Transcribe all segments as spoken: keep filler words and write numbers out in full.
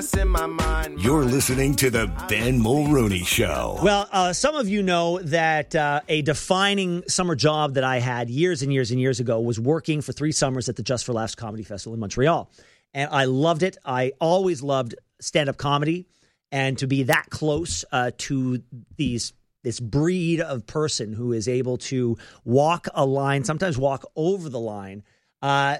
In my mind. You're listening to the Ben Mulrooney Show. Well, uh, some of you know that uh, a defining summer job that I had years and years and years ago was working for three summers at the Just for Laughs Comedy Festival in Montreal. And I loved it. I always loved stand-up comedy, and to be that close uh, to these this breed of person who is able to walk a line, sometimes walk over the line, uh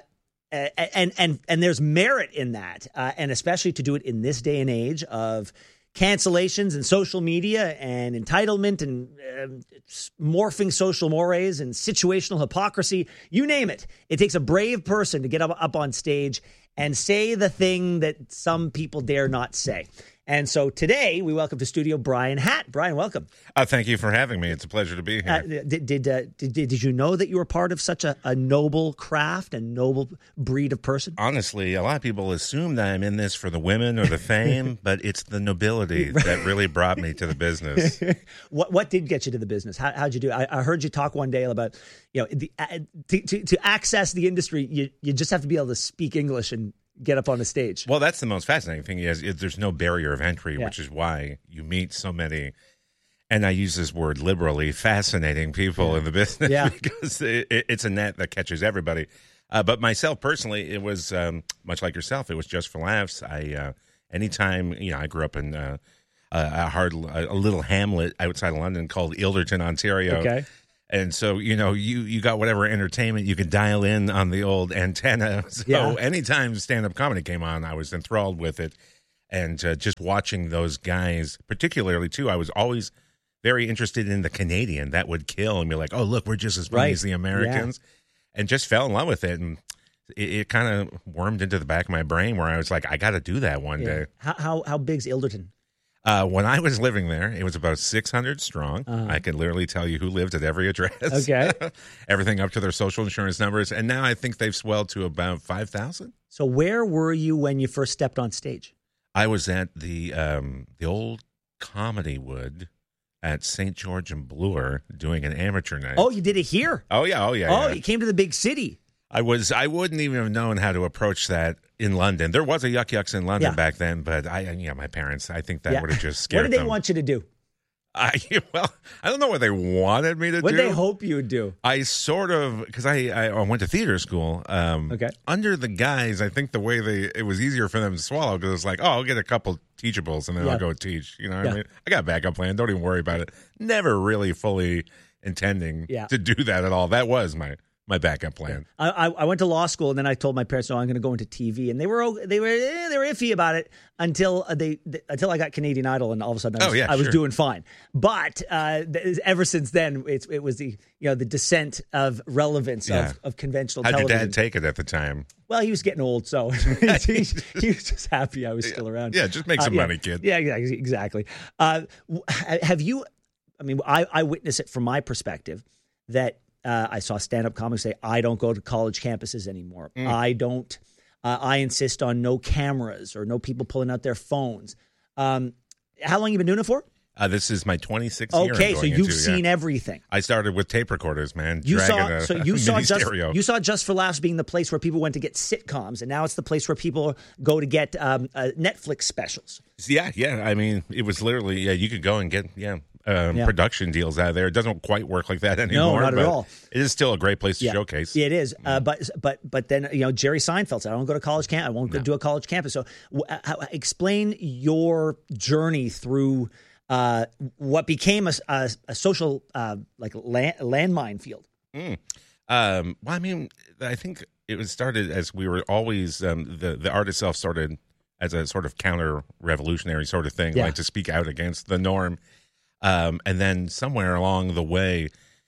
And and and there's merit in that, uh, and especially to do it in this day and age of cancellations and social media and entitlement and uh, morphing social mores and situational hypocrisy. You name it. It takes a brave person to get up, up on stage and say the thing that some people dare not say. And so today we welcome to studio Brian Hatt. Brian, welcome. Uh, thank you for having me. It's a pleasure to be here. Uh, did did, uh, did did you know that you were part of such a, a noble craft and noble breed of person? Honestly, a lot of people assume that I'm in this for the women or the fame, but it's the nobility that really brought me to the business. what what did get you to the business? How how'd you do? I, I heard you talk one day about, you know, the, uh, to, to to access the industry, you you just have to be able to speak English and get up on the stage. Well, that's the most fascinating thing is, is there's no barrier of entry, Yeah. which is why you meet so many, and I use this word liberally, fascinating people Yeah. in the business Yeah. because it, it, it's a net that catches everybody. Uh, but myself personally, it was um, much like yourself. It was just for laughs. I uh, anytime you know, I grew up in uh, a hard, a little hamlet outside of London called Ilderton, Ontario. Okay. And so, you know, you, you got whatever entertainment you could dial in on the old antenna. So Yeah. anytime stand-up comedy came on, I was enthralled with it. And uh, just watching those guys, particularly, too, I was always very interested in the Canadian that would kill and be like, oh, look, we're just as funny Right. as the Americans. And just fell in love with it. And it, it kind of wormed into the back of my brain where I was like, I got to do that one Yeah. day. How how how big's Ilderton? Uh, when I was living there, it was about six hundred strong. Uh-huh. I could literally tell you who lived at every address. Okay. Everything up to their social insurance numbers. And now I think they've swelled to about five thousand. So where were you when you first stepped on stage? I was at the um, the old Comedy Wood at Saint George and Bloor doing an amateur night. Oh, you did it here. oh yeah, oh yeah. Oh, yeah. you came to the big city. I was. I wouldn't even have known how to approach that in London. There was a Yuck Yucks in London Yeah. back then, but I, yeah, my parents. I think that Yeah. would have just What scared did they them. want you to do? I well, I don't know what they wanted me to What do. did they hope you would do? I sort of because I, I went to theater school. Um, Okay. Under the guys, I think the way they it was easier for them to swallow because it's like, oh, I'll get a couple teachables and then Yeah. I'll go teach. You know what Yeah. I mean? I got a backup plan. Don't even worry about it. Never really fully intending Yeah. to do that at all. That was my my backup plan. I, I I went to law school, and then I told my parents, "No, I'm going to go into T V," and they were o- they were eh, they were iffy about it until uh, they, they until I got Canadian Idol, and all of a sudden I was, Oh, yeah, I was sure. doing fine. But uh, th- ever since then, it's it was the you know the descent of relevance Yeah. of, of conventional How'd your television. dad take it at the time? Well, he was getting old, so he, he was just happy I was still around. Yeah, just make some Uh, yeah. money, kid. Yeah, exactly. exactly. Uh, w- ha- have you? I mean, I, I witness it from my perspective that uh, I saw stand-up comics say, "I don't go to college campuses anymore. Mm. I don't. Uh, I insist on no cameras or no people pulling out their phones." Um, how long you been doing it for? Uh, this is my twenty-sixth year. I'm Okay, so going you've into, seen yeah. everything. I started with tape recorders, man. You dragging saw a, so you a saw mini just stereo. you saw Just for Laughs being the place where people went to get sitcoms, and now it's the place where people go to get um, uh, Netflix specials. Yeah, yeah. I mean, it was literally, yeah, you could go and get, yeah, um, Yeah. production deals out of there. It doesn't quite work like that anymore. not at but all. It is still a great place to Yeah. showcase. Yeah, it is. Uh, but but but then you know Jerry Seinfeld said, "I don't go to college camp. I won't go do a college campus." So, w- uh, how, explain your journey through uh, what became a, a, a social uh, like land, landmine field. Mm. Um, well, I mean, I think it was started as we were always um, the the art itself started as a sort of counter revolutionary sort of thing, Yeah. like to speak out against the norm. Um, and then somewhere along the way,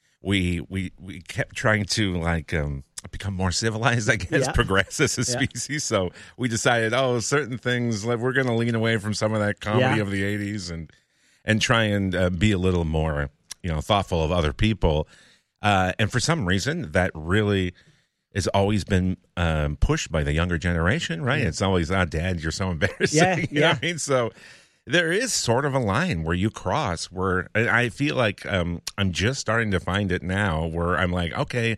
we we we kept trying to like um, become more civilized, I guess, Yeah. progress as a Yeah. species. So we decided, oh, certain things like we're going to lean away from some of that comedy Yeah. of the eighties and and try and uh, be a little more, you know, thoughtful of other people. Uh, and for some reason, that really has always been um, pushed by the younger generation, right? Yeah. It's always, ah, Dad, you're so embarrassing. Yeah, you know yeah. what I mean? So there is sort of a line where you cross where and I feel like um, I'm just starting to find it now where I'm like, okay,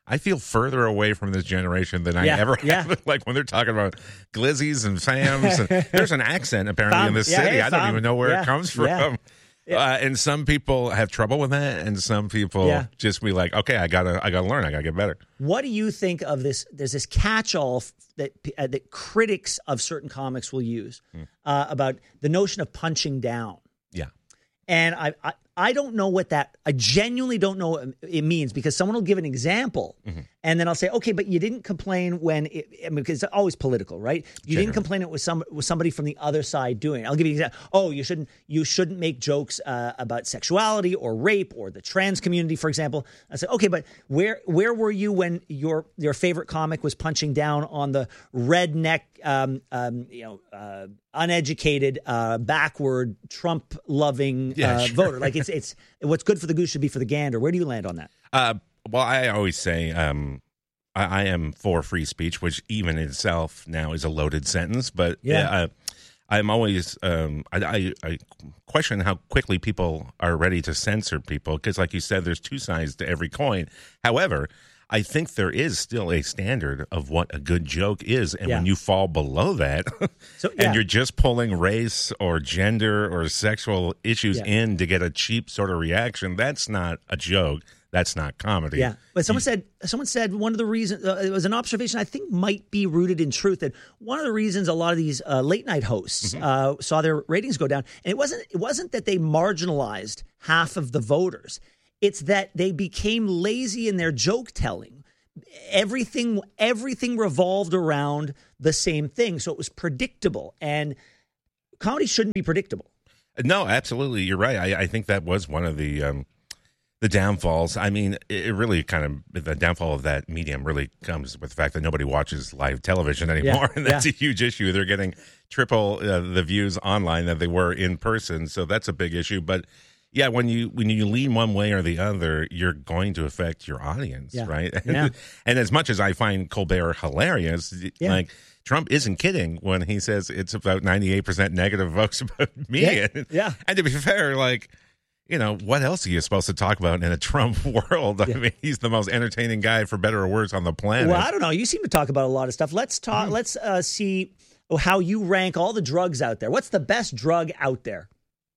I feel further away from this generation than I Yeah, ever yeah. have. Like when they're talking about glizzies and fams. And there's an accent apparently Fam, in this yeah, city. hey, I don't fam. even know where Yeah, it comes from. yeah. Uh, and some people have trouble with that, and some people Yeah. just be like, "Okay, I gotta, I gotta learn. I gotta get better." What do you think of this? There's this catch-all f- that uh, that critics of certain comics will use uh, about the notion of punching down. Yeah. And I, I I don't know what that, I genuinely don't know what it means, because someone will give an example Mm-hmm. and then I'll say, okay, but you didn't complain when, it, I mean, because it's always political, right? You Generally. didn't complain it was some with somebody from the other side doing it. I'll give you an example. Oh, you shouldn't, you shouldn't make jokes uh, about sexuality or rape or the trans community, for example. I said, okay, but where where were you when your your favorite comic was punching down on the redneck, um, um, you know, uh, uneducated, uh, backward, Trump-loving Yeah, uh, sure. voter? Like it's it's what's good for the goose should be for the gander. Where do you land on that? Uh, well, I always say um, I, I am for free speech, which even in itself now is a loaded sentence. But Yeah. uh, I'm always um, I, I, I question how quickly people are ready to censor people because, like you said, there's two sides to every coin. However, I think there is still a standard of what a good joke is, and Yeah. when you fall below that, So, yeah. and you're just pulling race or gender or sexual issues Yeah. in to get a cheap sort of reaction, that's not a joke. That's not comedy. Yeah, but someone said someone said one of the reasons uh, it was an observation I think might be rooted in truth, that one of the reasons a lot of these uh, late night hosts Mm-hmm. uh, saw their ratings go down, and it wasn't it wasn't that they marginalized half of the voters. It's that they became lazy in their joke telling. Everything everything revolved around the same thing, so it was predictable, and comedy shouldn't be predictable. No, absolutely. You're right. I, I think that was one of the um, the downfalls. I mean, it, it really kind of, the downfall of that medium really comes with the fact that nobody watches live television anymore. Yeah, And that's yeah. a huge issue. They're getting triple uh, the views online that they were in person. So that's a big issue. But yeah, when you when you lean one way or the other, you're going to affect your audience, Yeah. right? Yeah. And as much as I find Colbert hilarious, Yeah. like Trump isn't kidding when he says it's about ninety-eight percent negative votes about me. Yeah. And, Yeah. and to be fair, like, you know, what else are you supposed to talk about in a Trump world? I mean, he's the most entertaining guy, for better or worse, on the planet. Well, I don't know. You seem to talk about a lot of stuff. Let's talk. Mm-hmm. Let's uh, see how you rank all the drugs out there. What's the best drug out there?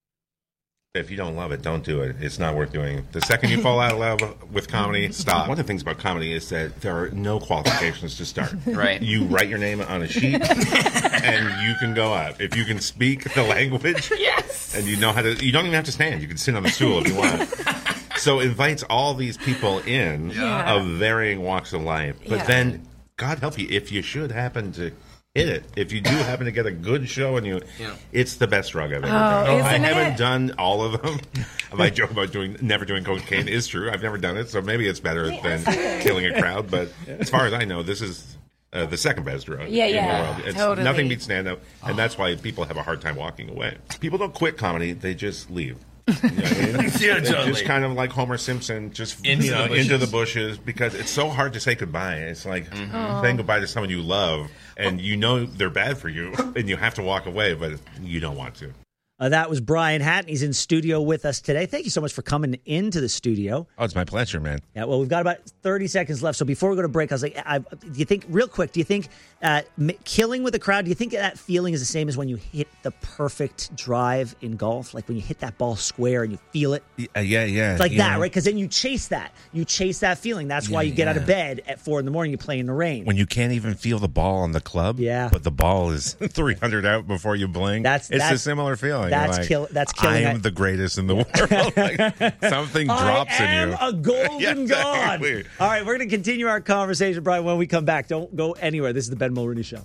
If you don't love it, don't do it. It's not worth doing. The second you fall out of love with comedy, stop. One of the things about comedy is that there are no qualifications to start. Right. You write your name on a sheet, and you can go up. If you can speak the language, Yes. and you know how to, you don't even have to stand. You can sit on the stool if you want. So it invites all these people in Yeah. of varying walks of life. But Yeah. then, God help you, if you should happen to hit it, if you do happen to get a good show and you, Yeah. it's the best drug I've ever Oh, done. I isn't haven't it? done all of them. My joke about doing never doing cocaine is true. I've never done it, so maybe it's better than killing a crowd. But as far as I know, this is uh, the second best drug Yeah, in yeah, the world. It's, totally. Nothing beats stand-up, and that's why people have a hard time walking away. People don't quit comedy; they just leave. You know what I mean? Yeah, They totally. just kind of like Homer Simpson, just Into you the know, bushes. into the bushes, because it's so hard to say goodbye. It's like Mm-hmm. saying goodbye to someone you love, and you know they're bad for you, and you have to walk away, but you don't want to. Uh, that was Brian Hatton. He's in studio with us today. Thank you so much for coming into the studio. Oh, it's my pleasure, man. Yeah, well, we've got about thirty seconds left. So before we go to break, I was like, I, do you think, real quick, do you think uh, m- killing with a crowd, do you think that feeling is the same as when you hit the perfect drive in golf? Like when you hit that ball square and you feel it? Yeah, yeah, yeah. It's like you that, know, right? Because then you chase that. You chase that feeling. That's why Yeah, you get out of yeah. bed at four in the morning, you play in the rain. When you can't even feel the ball on the club, Yeah. but the ball is three hundred out before you blink. That's- it's that's- a similar feeling. You're that's like, kill- that's killing I am it. the greatest in the world. Like, something drops I am in you. a golden Yeah, god. exactly. All right, we're going to continue our conversation, Brian, when we come back. Don't go anywhere. This is the Ben Mulrooney Show.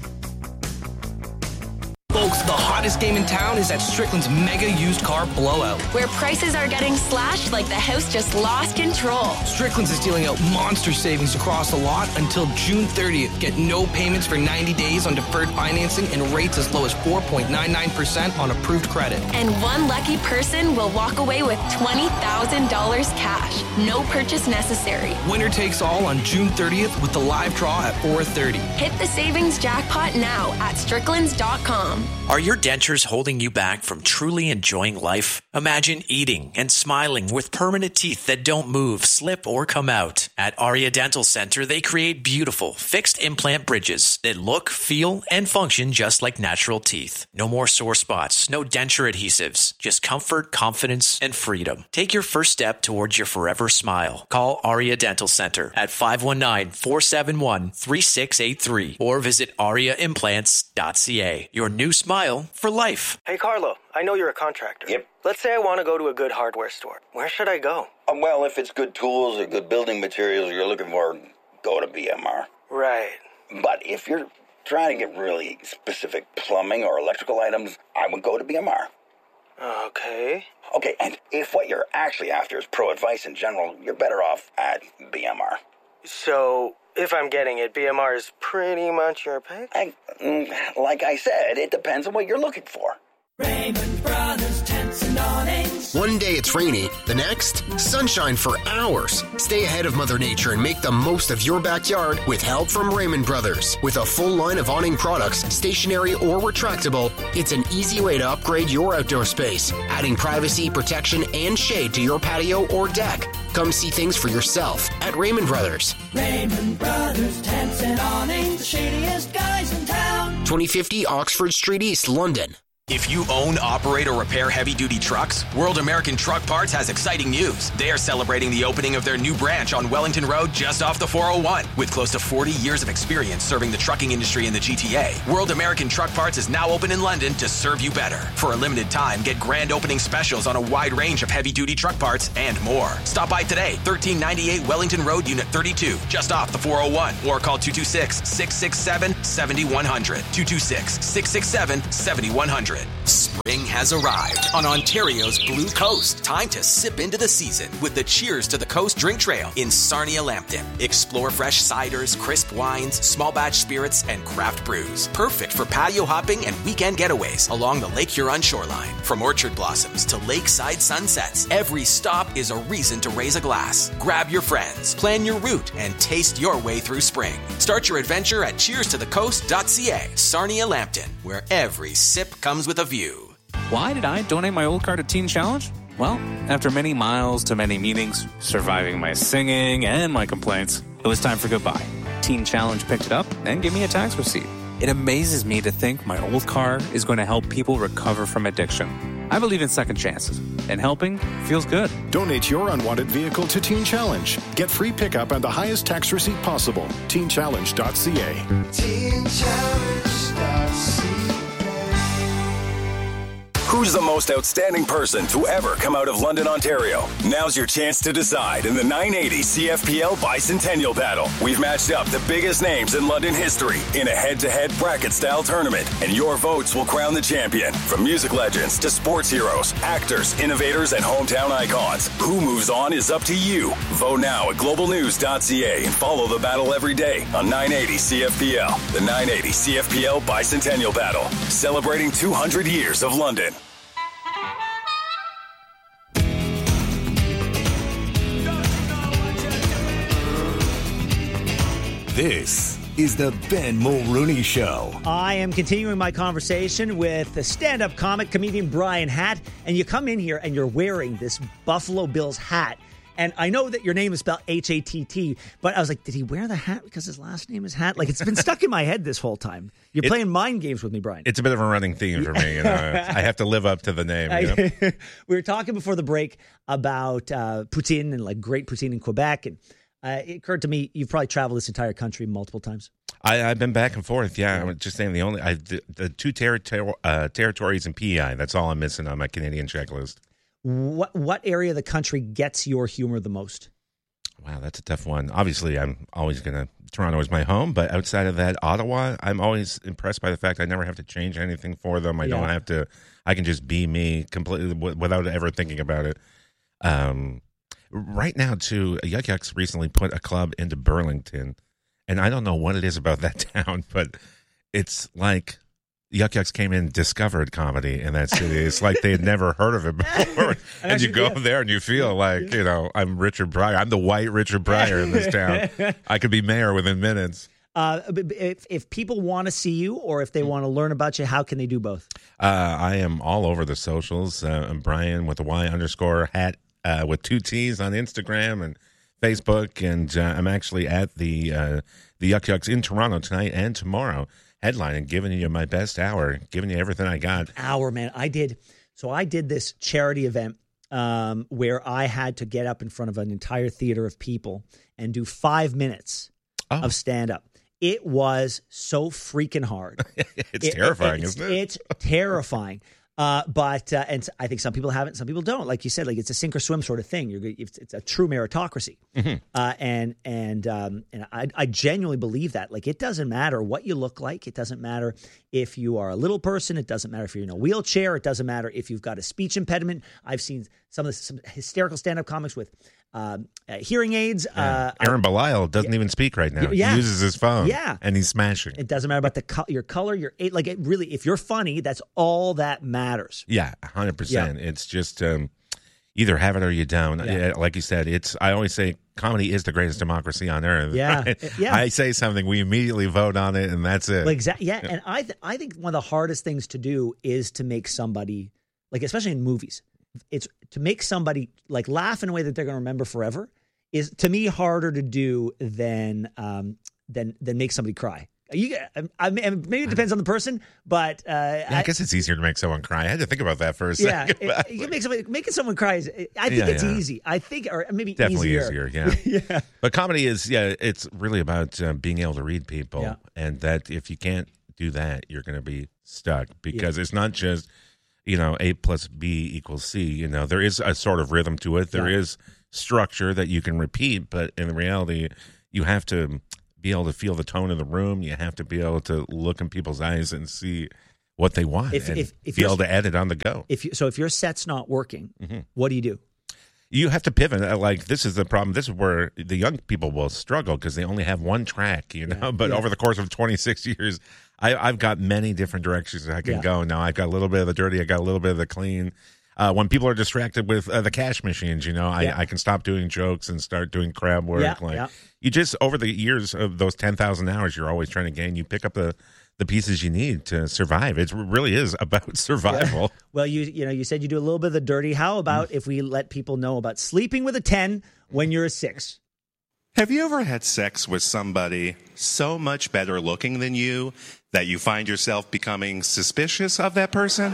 Folks, the hottest game in town is at Strickland's Mega Used Car Blowout. Where prices are getting slashed like the house just lost control. Strickland's is dealing out monster savings across the lot until June thirtieth. Get no payments for ninety days on deferred financing and rates as low as four point nine nine percent on approved credit. And one lucky person will walk away with twenty thousand dollars cash. No purchase necessary. Winner takes all on June thirtieth with the live draw at four thirty. Hit the savings jackpot now at stricklands dot com. Are your dentures holding you back from truly enjoying life? Imagine eating and smiling with permanent teeth that don't move, slip, or come out. At Aria Dental Center, they create beautiful, fixed implant bridges that look, feel, and function just like natural teeth. No more sore spots, no denture adhesives, just comfort, confidence, and freedom. Take your first step towards your forever smile. Call Aria Dental Center at five one nine, four seven one, three six eight three or visit aria implants dot c a. Your new smile for life. Hey, Carlo, I know you're a contractor. Yep. Let's say I want to go to a good hardware store. Where should I go? Um, well, if it's good tools or good building materials you're looking for, go to B M R. Right. But if you're trying to get really specific plumbing or electrical items, I would go to B M R. Okay. Okay, and if what you're actually after is pro advice in general, you're better off at B M R. So, if I'm getting it, B M R is pretty much your pick? I, mm, like I said, it depends on what you're looking for. Raymond Brothers Tents and Awnings. One day it's rainy, the next, sunshine for hours. Stay ahead of Mother Nature and make the most of your backyard with help from Raymond Brothers. With a full line of awning products, stationary or retractable, it's an easy way to upgrade your outdoor space, adding privacy, protection, and shade to your patio or deck. Come see things for yourself at Raymond Brothers. Raymond Brothers Tents and Awnings, the shadiest guys in town. twenty fifty Oxford Street East, London. If you own, operate, or repair heavy-duty trucks, World American Truck Parts has exciting news. They are celebrating the opening of their new branch on Wellington Road just off the four oh one. With close to forty years of experience serving the trucking industry in the G T A, World American Truck Parts is now open in London to serve you better. For a limited time, get grand opening specials on a wide range of heavy-duty truck parts and more. Stop by today, thirteen ninety-eight Wellington Road, Unit thirty-two, just off the four oh one, or call two two six, six six seven, seven one zero zero, two two six, six six seven, seven one zero zero. Spring has arrived on Ontario's Blue Coast. Time to sip into the season with the Cheers to the Coast drink trail in Sarnia Lambton. Explore fresh ciders, crisp wines, small batch spirits, and craft brews. Perfect for patio hopping and weekend getaways along the Lake Huron shoreline. From orchard blossoms to lakeside sunsets, every stop is a reason to raise a glass. Grab your friends, plan your route, and taste your way through spring. Start your adventure at cheers to the coast dot c a. Sarnia Lambton, where every sip comes with a view. Why did I donate my old car to Teen Challenge? Well, after many miles to many meetings, surviving my singing and my complaints, it was time for goodbye. Teen Challenge picked it up and gave me a tax receipt. It amazes me to think my old car is going to help people recover from addiction. I believe in second chances, and helping feels good. Donate your unwanted vehicle to Teen Challenge. Get free pickup and the highest tax receipt possible. teen challenge dot c a. teen challenge dot c a. Who's the most outstanding person to ever come out of London, Ontario? Now's your chance to decide in the nine eighty C F P L Bicentennial Battle. We've matched up the biggest names in London history in a head-to-head bracket-style tournament, and your votes will crown the champion. From music legends to sports heroes, actors, innovators, and hometown icons, who moves on is up to you. Vote now at global news dot c a and follow the battle every day on nine eighty C F P L. The nine eighty C F P L Bicentennial Battle, celebrating two hundred years of London. This is the Ben Mulrooney Show. I am continuing my conversation with the stand-up comic, comedian Brian Hatt, and you come in here and you're wearing this Buffalo Bills hat. And I know that your name is spelled H A T T, but I was like, did he wear the hat because his last name is Hatt? Like, it's been stuck in my head this whole time. You're it, playing mind games with me, Brian. It's a bit of a running theme for me. You know? I have to live up to the name. You know? We were talking before the break about uh, poutine and like great poutine in Quebec, and Uh, it occurred to me you've probably traveled this entire country multiple times. I, I've been back and forth. Yeah, I'm just saying the only I, the, the two territor- uh, territories in P E I. That's all I'm missing on my Canadian checklist. What what area of the country gets your humor the most? Wow, that's a tough one. Obviously, I'm always gonna Toronto is my home, but outside of that, Ottawa, I'm always impressed by the fact I never have to change anything for them. I yeah. don't have to. I can just be me completely w- without ever thinking about it. Um. Right now, too, Yuck Yucks recently put a club into Burlington, and I don't know what it is about that town, but it's like Yuck Yucks came in and discovered comedy in that city. It's like they had never heard of it before. and actually, you go yeah. there and you feel like, you know, I'm Richard Pryor. I'm the white Richard Pryor in this town. I could be mayor within minutes. Uh, if, if people want to see you or if they want to learn about you, how can they do both? Uh, I am all over the socials. Uh, I'm Brian with a Y underscore hat uh, with two T's on Instagram and Facebook. And uh, I'm actually at the uh, the Yuck Yucks in Toronto tonight and tomorrow, headlining, giving you my best hour, giving you everything I got. Hour, man. I did. So I did this charity event um, where I had to get up in front of an entire theater of people and do five minutes oh. of stand-up. It was so freaking hard. it's it, terrifying, it, it's, isn't it? It's terrifying. Uh, but uh, and I think some people have it, some people don't. Like you said, like it's a sink or swim sort of thing. You're it's, it's a true meritocracy, mm-hmm. uh, and and um, and I, I genuinely believe that. Like it doesn't matter what you look like. It doesn't matter if you are a little person. It doesn't matter if you're in a wheelchair. It doesn't matter if you've got a speech impediment. I've seen some of the some hysterical stand-up comics with um, uh, hearing aids. Yeah. Uh, Aaron I, Belial doesn't yeah. even speak right now. Yeah. He uses his phone. Yeah. And he's smashing. It doesn't matter about the co- your color, your age. Like it really, if you're funny, that's all that matters. Yeah, one hundred percent. Yeah. It's just um, either have it or you don't. Yeah. Like you said, it's. I always say comedy is the greatest democracy on earth. Yeah. Right? yeah. I say something, we immediately vote on it, and that's it. Well, exactly. Yeah. And I, th- I think one of the hardest things to do is to make somebody, like especially in movies, it's to make somebody like laugh in a way that they're going to remember forever. Is to me harder to do than um, than than make somebody cry. You, I mean, maybe it depends on the person, but uh, yeah, I, I guess it's easier to make someone cry. I had to think about that for a second. Yeah, it, you can make somebody making someone cry. Is, I think yeah, it's yeah. easy. I think, or maybe definitely easier. easier. Yeah, yeah. But comedy is yeah, it's really about uh, being able to read people, yeah. and that if you can't do that, you're going to be stuck because yeah. it's not just you know A plus B equals C. You know, there is a sort of rhythm to it. There yeah. is structure that you can repeat, but in reality you have to be able to feel the tone of the room. You have to be able to look in people's eyes and see what they want if, and if, if be able to edit on the go. If you, so if your set's not working, mm-hmm. what do you do? You have to pivot. Like, this is the problem. This is where the young people will struggle because they only have one track, you know. Yeah. But yeah. over the course of twenty-six years, I, I've got many different directions I can yeah. go. Now I've got a little bit of the dirty. I got a little bit of the clean. Uh, when people are distracted with uh, the cash machines, you know, I, yeah. I can stop doing jokes and start doing crab work. Yeah, like yeah. you just over the years of those ten thousand hours, you're always trying to gain. You pick up the, the pieces you need to survive. It really is about survival. Yeah. Well, you you know, you said you do a little bit of the dirty. How about mm. if we let people know about sleeping with a ten when you're a six? Have you ever had sex with somebody so much better looking than you that you find yourself becoming suspicious of that person?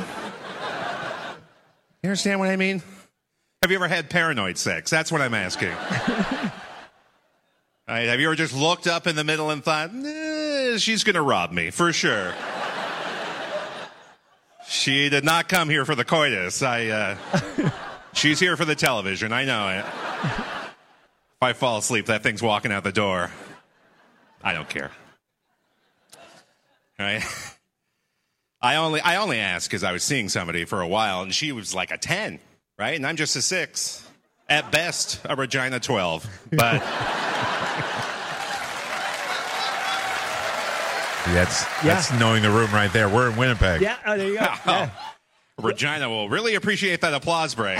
You understand what I mean? Have you ever had paranoid sex? That's what I'm asking. Right, have you ever just looked up in the middle and thought, eh, she's going to rob me, for sure. She did not come here for the coitus. I, uh, she's here for the television. I know it. If I fall asleep, that thing's walking out the door. I don't care. All right? I only I only asked because I was seeing somebody for a while, and she was like a ten, right? And I'm just a six. At best, a Regina twelve. But that's, yeah. that's knowing the room right there. We're in Winnipeg. Yeah, oh, there you go. Yeah. Regina will really appreciate that applause break.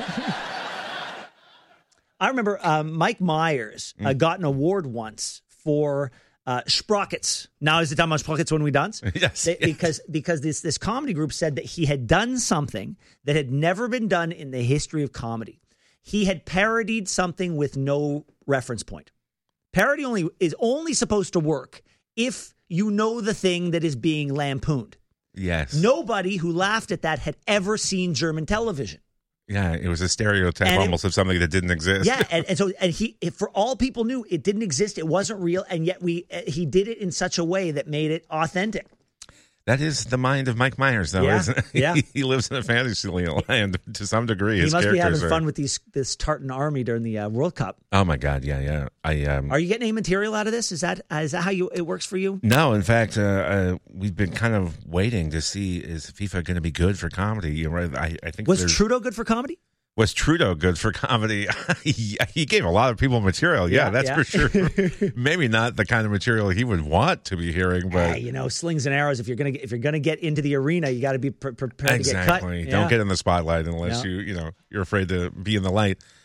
I remember um, Mike Myers uh, got an award once for... Uh, Sprockets. Now is the time on Sprockets when we dance? Yes, they, yes. Because because this this comedy group said that he had done something that had never been done in the history of comedy. He had parodied something with no reference point. Parody only is only supposed to work if you know the thing that is being lampooned. Yes. Nobody who laughed at that had ever seen German television. Yeah, it was a stereotype and almost it, of something that didn't exist. Yeah, and, and so and he, for all people knew, it didn't exist. It wasn't real, and yet we he did it in such a way that made it authentic. That is the mind of Mike Myers, though, yeah, isn't it? Yeah. He, he lives in a fantasy land to some degree. He His must be having are... fun with these this Tartan army during the uh, World Cup. Oh my God, yeah, yeah. I um... Are you getting any material out of this? Is that uh, is that how you it works for you? No, in fact, uh, uh, we've been kind of waiting to see is FIFA going to be good for comedy. You know, I, I think was there's... Trudeau good for comedy? Was Trudeau good for comedy? he, he gave a lot of people material. Yeah, yeah that's yeah. for sure. Maybe not the kind of material he would want to be hearing, but hey, you know, slings and arrows. If you're gonna if you're gonna get into the arena, you got to be pre- prepared exactly. to get cut. Don't yeah. get in the spotlight unless yeah. you you know you're afraid to be in the light.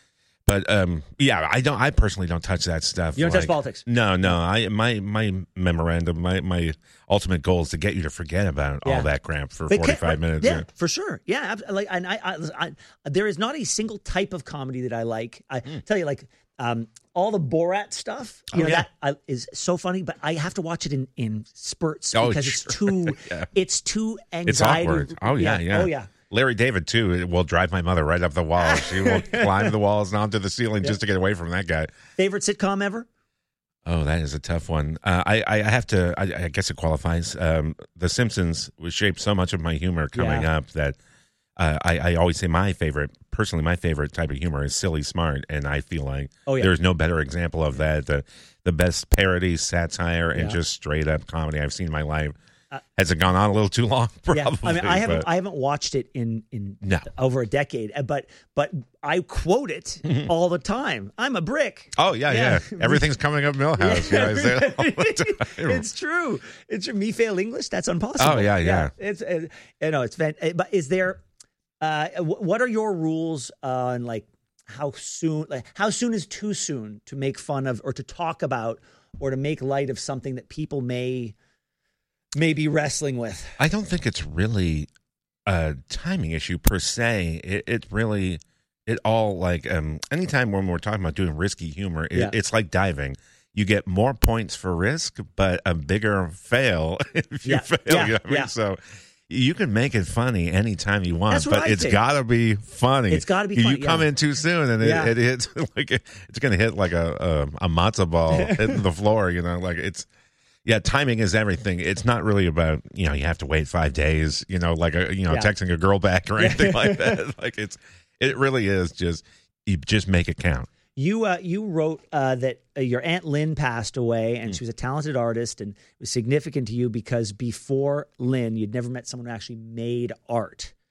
But um, yeah, I don't. I personally don't touch that stuff. You don't like, touch politics? No, no. I my my memorandum, my my ultimate goal is to get you to forget about Yeah. all that crap for But forty can- five minutes. Yeah, for sure. Yeah, abs- like, and I, I, I, there is not a single type of comedy that I like. I tell you, like um, all the Borat stuff. You Oh, know yeah. that I, is so funny, but I have to watch it in in spurts Oh, because it's sure. too, Yeah. it's too anxiety. It's awkward. Oh yeah, yeah. Oh yeah. Larry David too will drive my mother right up the wall. She will climb the walls and onto the ceiling Yeah. just to get away from that guy. Favorite sitcom ever? Oh, that is a tough one. Uh, I, I have to. I, I guess it qualifies. Um, the Simpsons was shaped so much of my humor coming Yeah. up that uh, I, I always say my favorite, personally, my favorite type of humor is silly smart, and I feel like Oh, yeah. there's no better example of that. The the best parody, satire, and Yeah. just straight up comedy I've seen in my life. Has it gone on a little too long? Probably. Yeah, I mean, I haven't, but- I haven't watched it in in No. over a decade, uh, but but I quote it all the time. I'm a brick. Oh yeah, yeah. Everything's coming up Millhouse. Yeah, I say it all the time. It's true. It's me fail English. That's impossible. Oh, yeah, yeah. It's uh, you know it's fan- uh, but is there? Uh, wh- what are your rules on like how soon? Like how soon is too soon to make fun of or to talk about or to make light of something that people may may be wrestling with? I don't think it's really a timing issue per se. It, it really, it all like um, anytime when we're talking about doing risky humor, it, Yeah. it's like diving. You get more points for risk, but a bigger fail if you Yeah. fail. Yeah. You know what I mean? Yeah. So you can make it funny anytime you want, That's what but I it's think. got to be funny. It's gotta be You funny, come yeah. in too soon, and it, Yeah. it hits like it's going to hit like a a, a matzo ball hitting the floor. You know, like it's. Yeah, timing is everything. It's not really about, you know, you have to wait five days, you know, like a, you know, Yeah. texting a girl back or anything like that. Like it's, it really is just, you just make it count. You uh, you wrote uh, that uh, your Aunt Lynn passed away, Hmm. and she was a talented artist, and it was significant to you because before Lynn, you'd never met someone who actually made art.